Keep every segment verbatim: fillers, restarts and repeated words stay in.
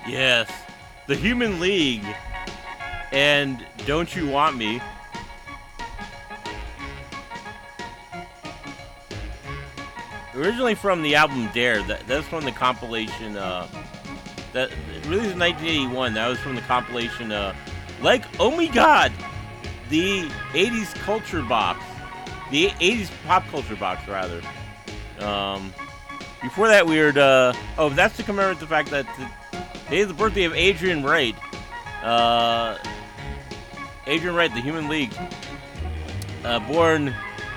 Yes. The Human League and Don't You Want Me. Originally from the album Dare, that, that's from the compilation, uh, that released in nineteen eighty-one. That was from the compilation, uh, like, oh my god, the eighties culture box. The eighties pop culture box, rather. Um, before that, we heard, uh, oh, that's to commemorate the fact that today is the birthday of Adrian Wright. Uh, Adrian Wright, the Human League. Uh, born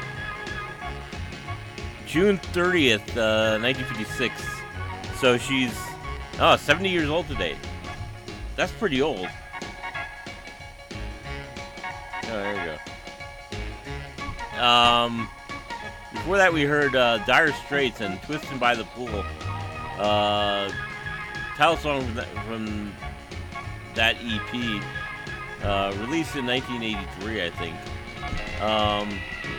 June thirtieth, uh, nineteen fifty-six. So she's, oh, seventy years old today. That's pretty old. Oh, there you go. Um, before that, we heard uh, Dire Straits and Twistin' by the Pool. Uh, title song from that, from that E P. Uh, released in nineteen eighty-three, I think. Um,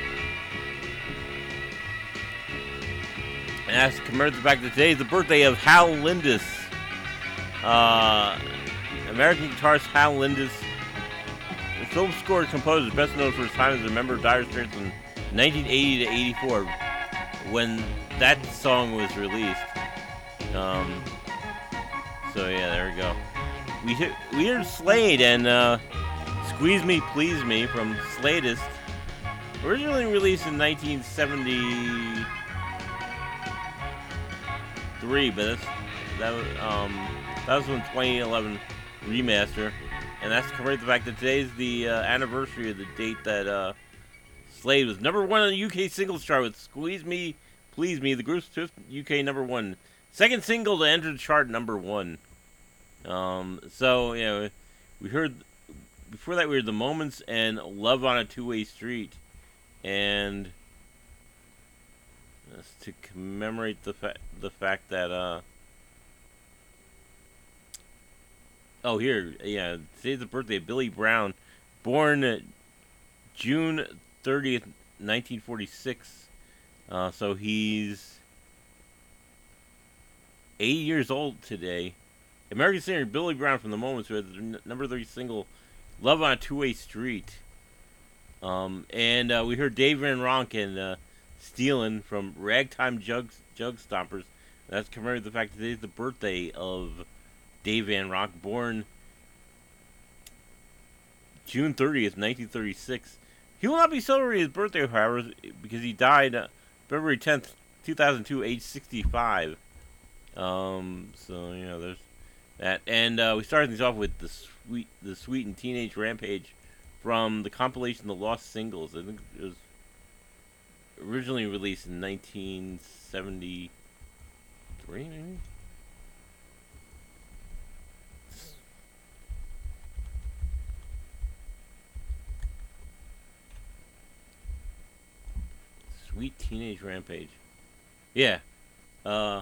and that's to commemorate the fact that today is the birthday of Hal Lindus. Uh, American guitarist Hal Lindus. The film score composer, best known for his time as a member of Dire Straits in nineteen eighty to eighty-four, when that song was released. Um, so yeah, there we go. We hit, we heard Slade and uh, Squeeze Me, Please Me from Sladist. Originally released in nineteen seventy-three, but that's, that was um that was from twenty eleven remaster, and that's to commemorate the fact that today's the uh, anniversary of the date that uh, Slade was number one on the U K singles chart with "Squeeze Me, Please Me," the group's fifth U K number one, second single to enter the chart, number one. Um, so you know, we heard before that we heard The Moments and "Love on a Two-Way Street." And that's to commemorate the fa- the fact that uh oh here yeah today's the birthday of Billy Brown, born June thirtieth, nineteen forty-six. Uh, so he's eighty years old today. American singer Billy Brown from The Moments, who had the n- number three single "Love on a Two-Way Street." Um, and uh, we heard Dave Van Ronk and uh, Stealin' from Ragtime Jug, Jug Stompers. That's commemorating the fact that today's the birthday of Dave Van Ronk, born June thirtieth, nineteen thirty-six. He will not be celebrating his birthday, however, because he died uh, February tenth, two thousand two, age sixty-five. Um, so, you know, there's that. And uh, we started things off with the sweet, the Sweet and Teenage Rampage from the compilation The Lost Singles. I think it was originally released in nineteen seventy-three, maybe? Sweet Teenage Rampage. Yeah. Uh...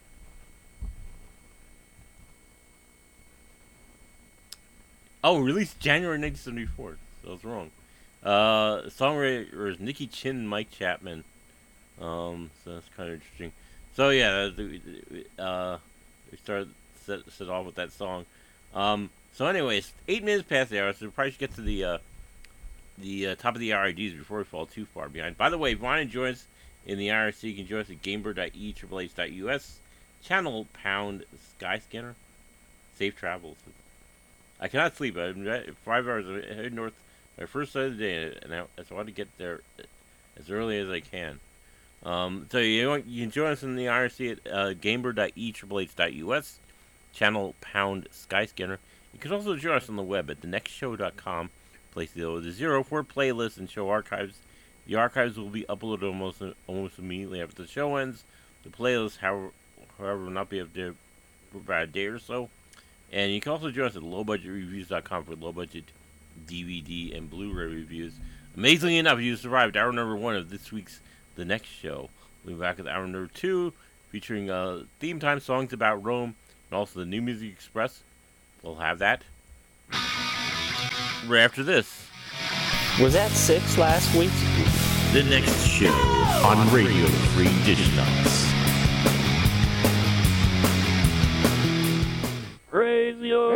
Oh, released January nineteen seventy-four. I was wrong. Uh, songwriter is Nicky Chin and Mike Chapman. Um, so that's kind of interesting. So yeah, uh, we started set, set off with that song. Um, so anyways, eight minutes past the hour, so we probably should get to the uh, the uh, top of the R I Ds before we fall too far behind. By the way, if you want to join us in the I R C, you can join us at gamebird dot e triple h dot u s, channel pound Skyscanner. Safe travels. I cannot sleep. I'm five hours ahead north. My first sight of the day, and I, so I want to get there as early as I can. Um, so you, want, you can join us in the I R C at uh, gamebird dot e triple h dot u s, channel pound Skyscanner. You can also join us on the web at the next show dot com, place the O with a zero for playlists and show archives. The archives will be uploaded almost almost immediately after the show ends. The playlist, however, however will not be up there for about a day or so. And you can also join us at low budget reviews dot com for low-budget D V D and Blu-ray reviews. Amazingly enough, you survived hour number one of this week's The Next Show. We'll be back with hour number two, featuring uh, theme time songs about Rome, and also the New Music Express. We'll have that right after this. Was that six last week? The Next Show on Radio Free Digital. Praise Radio.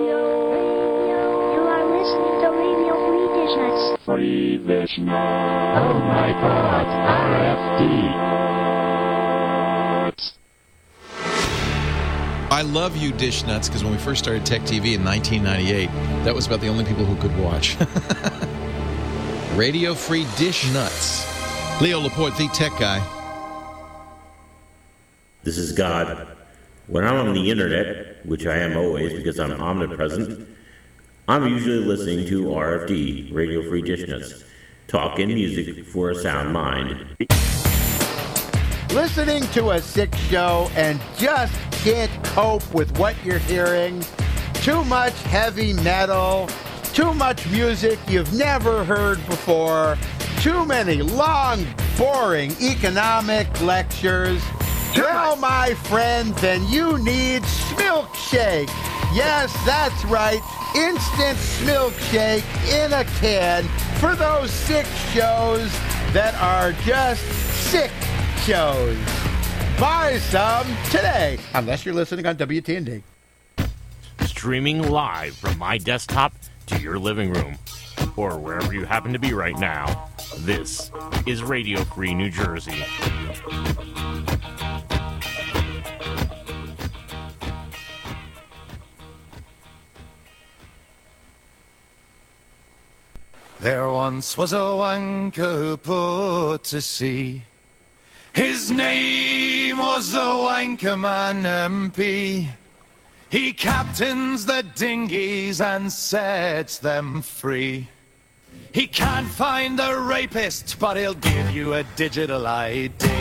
You are listening to Radio Free Dishnets. Free Vishnu. Oh my God, R F D. I love you, Dish Nuts, because when we first started Tech T V in nineteen ninety-eight, that was about the only people who could watch. Radio Free Dish Nuts. Leo Laporte, the tech guy. This is God. When I'm on the internet, which I am always because I'm omnipresent, I'm usually listening to R F D, Radio Free Dish Nuts. Talk and music for a sound mind. Listening to a sick show and just can't cope with what you're hearing. Too much heavy metal, too much music you've never heard before, too many long, boring economic lectures. Well, my friend, then you need Smilkshake. Yes, that's right. Instant Smilkshake in a can for those sick shows that are just sick shows. Buy some today, unless you're listening on W T N D. Streaming live from my desktop to your living room, or wherever you happen to be right now. This is Radio Free New Jersey. There once was a wanker who put to sea. His name was the Wankerman M P. He captains the dinghies and sets them free. He can't find the rapist, but he'll give you a digital I D.